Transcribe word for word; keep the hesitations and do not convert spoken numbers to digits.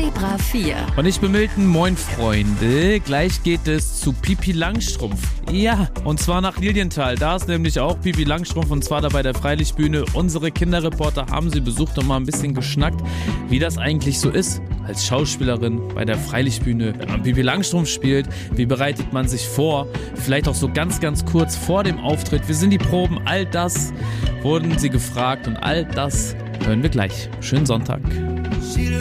Zebra vier. Und ich bin Milton, moin Freunde. Gleich geht es zu Pipi Langstrumpf. Ja, und zwar nach Lilienthal. Da ist nämlich auch Pipi Langstrumpf und zwar da bei der Freilichtbühne. Unsere Kinderreporter haben sie besucht und mal ein bisschen geschnackt, wie das eigentlich so ist als Schauspielerin bei der Freilichtbühne. Wenn man Pipi Langstrumpf spielt, wie bereitet man sich vor? Vielleicht auch so ganz, ganz kurz vor dem Auftritt. Wie sind die Proben? All das wurden sie gefragt und all das hören wir gleich. Schönen Sonntag.